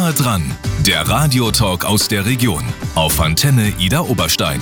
Nahe dran, der Radiotalk aus der Region auf Antenne Idar Oberstein.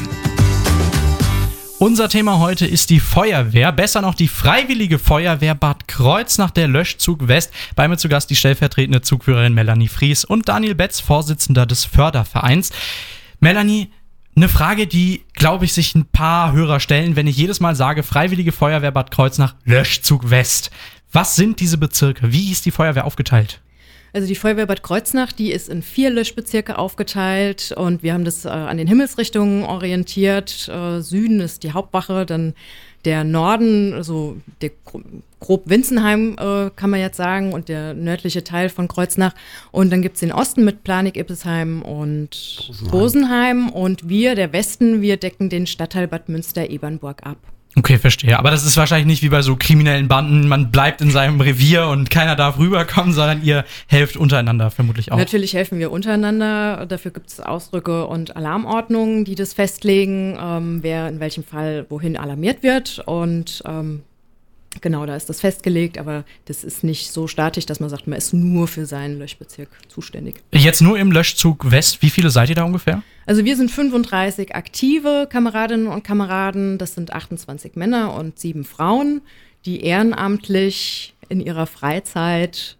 Unser Thema heute ist die Feuerwehr, besser noch die Freiwillige Feuerwehr Bad Kreuznach, der Löschzug West. Bei mir zu Gast die stellvertretende Zugführerin Melanie Fries und Daniel Betz, Vorsitzender des Fördervereins. Melanie, eine Frage, die, glaube ich, sich ein paar Hörer stellen, wenn ich jedes Mal sage, Freiwillige Feuerwehr Bad Kreuznach, Löschzug West. Was sind diese Bezirke? Wie ist die Feuerwehr aufgeteilt? Also die Feuerwehr Bad Kreuznach, die ist in 4 Löschbezirke aufgeteilt und wir haben das an den Himmelsrichtungen orientiert. Süden ist die Hauptwache, dann der Norden, also der grob Winzenheim kann man jetzt sagen, und der nördliche Teil von Kreuznach. Und dann gibt's den Osten mit Planig, Ippesheim und Rosenheim. Und wir, der Westen, wir decken den Stadtteil Bad Münster-Ebernburg ab. Okay, verstehe. Aber das ist wahrscheinlich nicht wie bei so kriminellen Banden, man bleibt in seinem Revier und keiner darf rüberkommen, sondern ihr helft untereinander vermutlich auch. Natürlich helfen wir untereinander. Dafür gibt es Ausdrücke und Alarmordnungen, die das festlegen, wer in welchem Fall wohin alarmiert wird. Und genau, da ist das festgelegt, aber das ist nicht so statisch, dass man sagt, man ist nur für seinen Löschbezirk zuständig. Jetzt nur im Löschzug West, wie viele seid ihr da ungefähr? Also wir sind 35 aktive Kameradinnen und Kameraden, das sind 28 Männer und 7 Frauen, die ehrenamtlich in ihrer Freizeit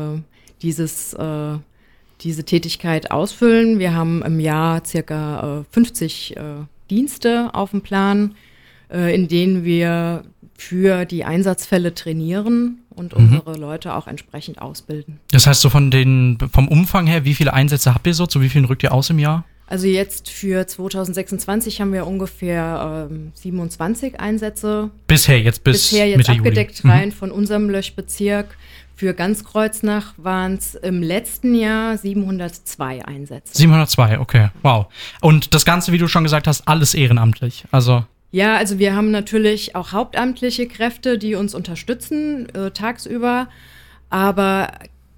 diese Tätigkeit ausfüllen. Wir haben im Jahr circa 50 Dienste auf dem Plan, in denen wir für die Einsatzfälle trainieren und unsere Leute auch entsprechend ausbilden. Das heißt, so vom Umfang her, wie viele Einsätze habt ihr so? Zu wie vielen rückt ihr aus im Jahr? Also jetzt für 2026 haben wir ungefähr 27 Einsätze. Bisher jetzt Mitte abgedeckt Juli. Rein von unserem Löschbezirk. Für ganz Kreuznach waren es im letzten Jahr 702 Einsätze. 702, okay, wow. Und das Ganze, wie du schon gesagt hast, alles ehrenamtlich, also... Ja, also wir haben natürlich auch hauptamtliche Kräfte, die uns unterstützen tagsüber, aber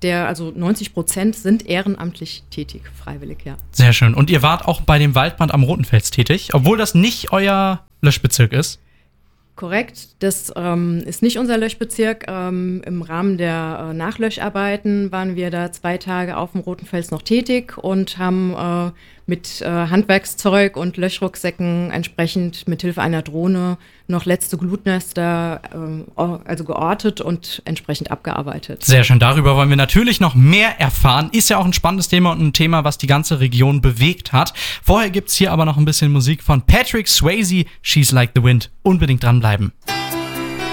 90% sind ehrenamtlich tätig, freiwillig, ja. Sehr schön. Und ihr wart auch bei dem Waldbrand am Rotenfels tätig, obwohl das nicht euer Löschbezirk ist? Korrekt, das ist nicht unser Löschbezirk. Im Rahmen der Nachlöscharbeiten waren wir da 2 Tage auf dem Rotenfels noch tätig und haben mit Handwerkszeug und Löschrucksäcken entsprechend mithilfe einer Drohne noch letzte Glutnester geortet und entsprechend abgearbeitet. Sehr schön, darüber wollen wir natürlich noch mehr erfahren. Ist ja auch ein spannendes Thema und ein Thema, was die ganze Region bewegt hat. Vorher gibt's hier aber noch ein bisschen Musik von Patrick Swayze, She's Like the Wind. Unbedingt dranbleiben.